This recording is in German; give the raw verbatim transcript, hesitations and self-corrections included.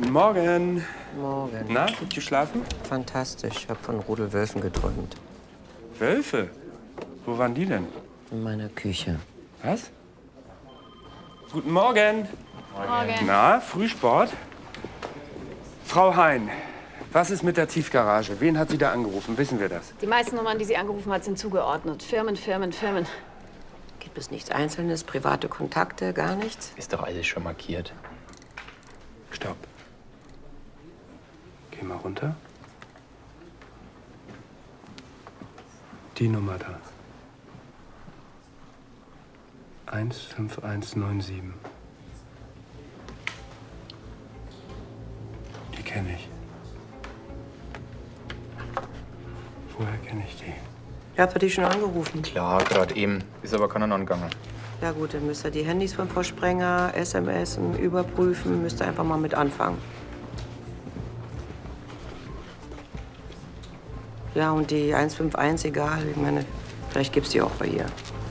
Guten Morgen. Morgen. Na, gut geschlafen? Fantastisch. Ich habe von Rudel Wölfen geträumt. Wölfe? Wo waren die denn? In meiner Küche. Was? Guten Morgen. Morgen. Na, Frühsport? Frau Hein, was ist mit der Tiefgarage? Wen hat sie da angerufen? Wissen wir das? Die meisten Nummern, die sie angerufen hat, sind zugeordnet. Firmen, Firmen, Firmen. Gibt es nichts Einzelnes, private Kontakte, gar nichts? Ist doch alles schon markiert. Stopp. Geh mal runter. Die Nummer da. eins fünf eins neun sieben. Die kenne ich. Woher kenne ich die? Habt ihr die schon angerufen? Klar, gerade eben. Ist aber keiner angegangen. Ja gut, dann müsst ihr die Handys von Frau Sprenger, S M S überprüfen. Müsst ihr einfach mal mit anfangen. Ja, und die eins fünf eins, egal. Ich meine, vielleicht gibt's die auch bei ihr.